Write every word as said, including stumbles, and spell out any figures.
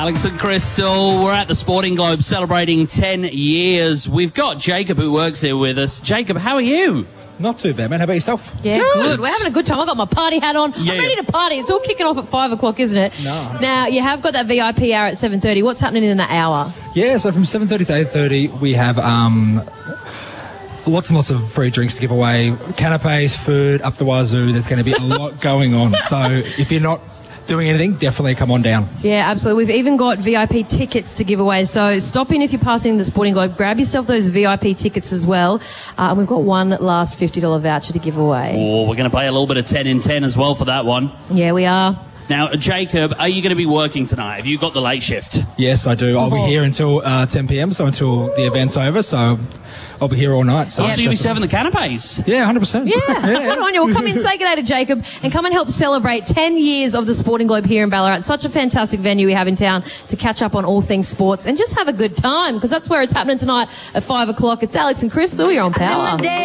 Alex and Crystal, we're at the Sporting Globe celebrating ten years. We've got Jacob who works here with us. Jacob, how are you? Not too bad, man. How about yourself? Yeah, Good. good. We're having a good time. I've got my party hat on. Yeah. I'm ready to party. It's all kicking off at five o'clock, isn't it? No. Now, you have got that V I P hour at seven thirty. What's happening in that hour? Yeah, so from seven thirty to eight thirty, we have um, lots and lots of free drinks to give away. Canapes, food, up the wazoo. There's going to be a lot going on. So if you're not doing anything, definitely come on down. Yeah, absolutely. We've even got V I P tickets to give away. So stop in if you're passing the Sporting Globe. Grab yourself those V I P tickets as well. Uh, and we've got one last fifty dollars voucher to give away. Oh, we're going to play a little bit of ten in ten as well for that one. Yeah, we are. Now, Jacob, are you going to be working tonight? Have you got the late shift? Yes, I do. I'll be Oh. here until uh, ten p.m, so until the event's over. So I'll be here all night. So, Oh, so you'll be serving the canapes? Yeah, one hundred percent. Yeah, good on you. Well, come in, say good day to Jacob, and come and help celebrate ten years of the Sporting Globe here in Ballarat. Such a fantastic venue we have in town to catch up on all things sports and just have a good time, because that's where it's happening tonight at five o'clock. It's Alex and Crystal. You're on Power.